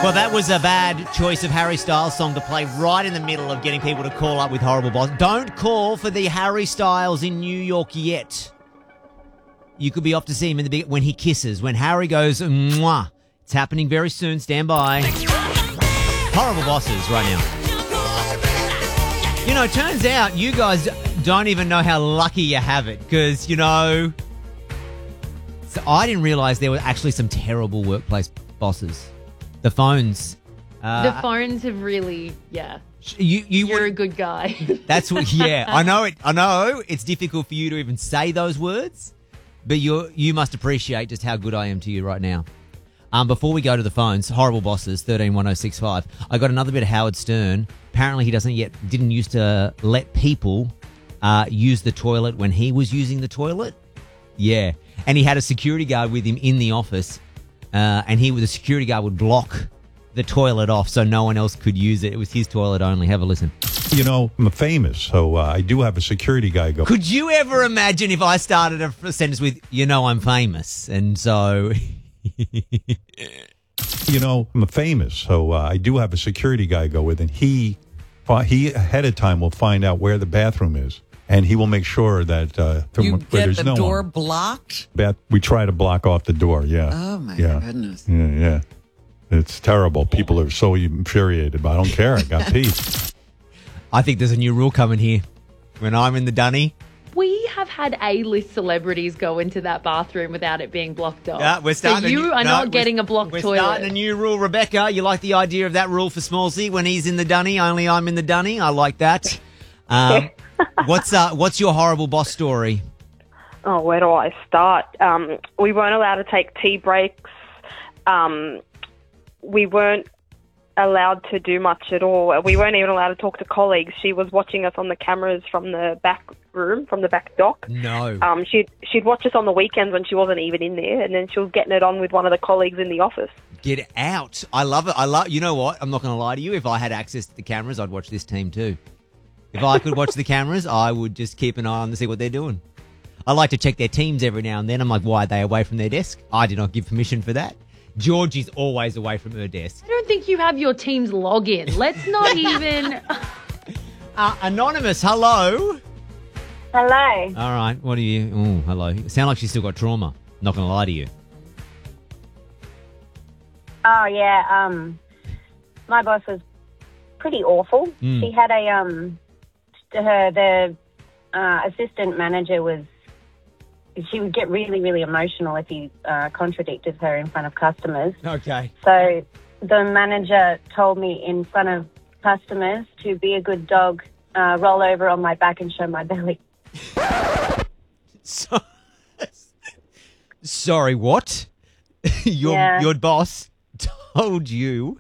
Well, that was a bad choice of Harry Styles song to play right in the middle of getting people to call up with horrible boss. Don't call for the Harry Styles in New York yet. You could be off to see him in the when he kisses, when Harry goes, mwah. It's happening very soon. Stand by. Horrible bosses right now. You know, it turns out you guys don't even know how lucky you have it because, you know, so I didn't realize there were actually some terrible workplace bosses. The phones. The phones have really, You're a good guy. That's what. Yeah, I know it. I know it's difficult for you to even say those words, but you must appreciate just how good I am to you right now. Before we go to the phones, horrible bosses 131065. I got another bit of Howard Stern. Apparently, he didn't used to let people use the toilet when he was using the toilet. Yeah, and he had a security guard with him in the office. And the security guard would block the toilet off so no one else could use it. It was his toilet only. Have a listen. You know, I'm famous, so I do have a security guy go. Could you ever imagine if I started a sentence with, you know, I'm famous, and so... You know, I'm famous, so I do have a security guy go with, and he ahead of time will find out where the bathroom is. And he will make sure that you get there's the no door one. blocked? We try to block off the door, yeah. Oh, my goodness. Yeah. It's terrible. People are so infuriated, but I don't care. I got peace. I think there's a new rule coming here. When I'm in the dunny... We have had A-list celebrities go into that bathroom without it being blocked off. Yeah, we're starting so you are not getting a blocked toilet. We're starting a new rule, Rebecca. You like the idea of that rule for Smallsy? When he's in the dunny, only I'm in the dunny. I like that. What's your horrible boss story? Oh, where do I start? We weren't allowed to take tea breaks. We weren't allowed to do much at all. We weren't even allowed to talk to colleagues. She was watching us on the cameras from the back room, from the back dock. No. She'd watch us on the weekends when she wasn't even in there, and then she was getting it on with one of the colleagues in the office. Get out. I love it. You know what? I'm not going to lie to you. If I had access to the cameras, I'd watch this team too. If I could watch the cameras, I would just keep an eye on to see what they're doing. I like to check their teams every now and then. I'm like, why are they away from their desk? I did not give permission for that. Georgie's always away from her desk. I don't think you have your team's login. Let's not even... Anonymous, hello. Hello. All right, what are you... Oh, hello. Sound like she's still got trauma. Not going to lie to you. Oh, yeah. My boss was pretty awful. She had the assistant manager was... She would get really, really emotional if you contradicted her in front of customers. Okay. So the manager told me in front of customers to be a good dog, roll over on my back and show my belly. Sorry, what? Your boss told you